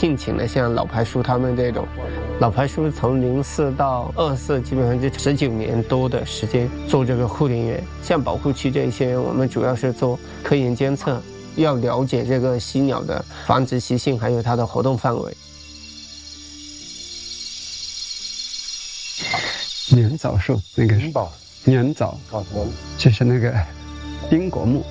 聘请了像老牌叔他们这种。老牌叔从04到24，基本上就19年多的时间做这个护林员。像保护区这些，我们主要是做科研监测，要了解这个犀鸟的繁殖习性，还有它的活动范围。 年枣树，那个年枣，就是那个英国木。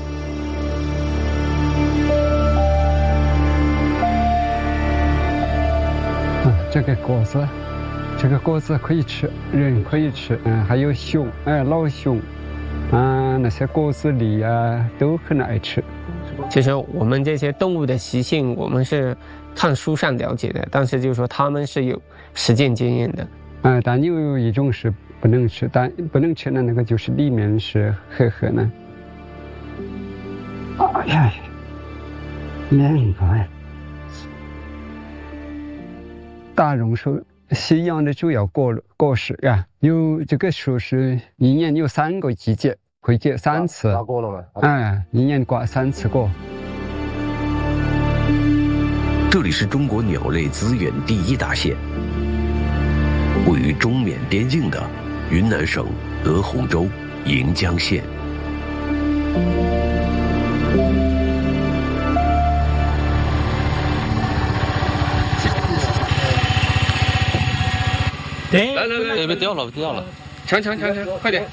这个果子可以吃，人可以吃，还有熊，老熊，那些果子狸啊都很爱吃。 其实我们这些动物的习性，我们是看书上了解的，但是就是说他们是有实践经验的。 但有一种是不能吃，但不能吃的那个就是里面是黑黑的。哎呀，两个呀！大榕树，西洋的主要果实呀，有这个树是一年有3个季节，会结3次。 挂果了吗？ 一年挂3次果。 这里是中国鸟类资源第1大县，位于中缅边境的云南省德宏州盈江县。 来，别掉了， 强，快点，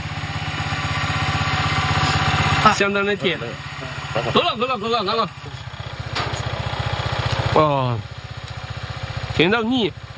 相当的甜，够了，哦，甜到腻。